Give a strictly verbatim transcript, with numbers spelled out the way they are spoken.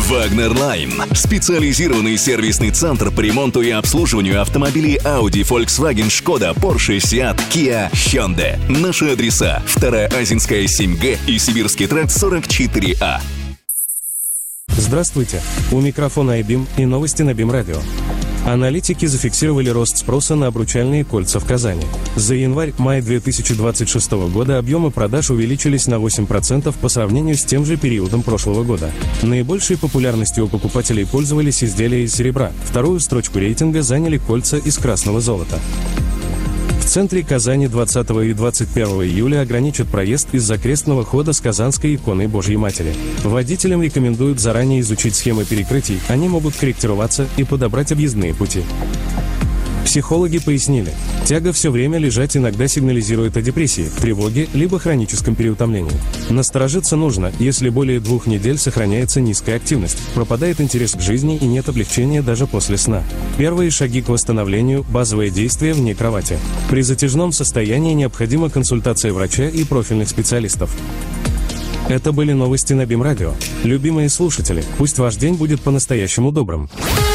Wagner Line – специализированный сервисный центр по ремонту и обслуживанию автомобилей Audi, Volkswagen, Skoda, Porsche, Seat, Kia, Hyundai. Наши адреса: вторая Азинская, семь Г и Сибирский тракт, сорок четыре А. Здравствуйте, у микрофона айбим и новости на БИМ-радио. Аналитики зафиксировали рост спроса на обручальные кольца в Казани. За январь-май две тысячи двадцать шестого года объемы продаж увеличились на восемь процентов по сравнению с тем же периодом прошлого года. Наибольшей популярностью у покупателей пользовались изделия из серебра. Вторую строчку рейтинга заняли кольца из красного золота. В центре Казани двадцатого и двадцать первого июля ограничат проезд из-за крестного хода с Казанской иконой Божьей Матери. Водителям рекомендуют заранее изучить схемы перекрытий, они могут корректироваться и подобрать объездные пути. Психологи пояснили, тяга все время лежать иногда сигнализирует о депрессии, тревоге, либо хроническом переутомлении. Насторожиться нужно, если более двух недель сохраняется низкая активность, пропадает интерес к жизни и нет облегчения даже после сна. Первые шаги к восстановлению – базовые действия вне кровати. При затяжном состоянии необходима консультация врача и профильных специалистов. Это были новости на БИМ-радио. Любимые слушатели, пусть ваш день будет по-настоящему добрым.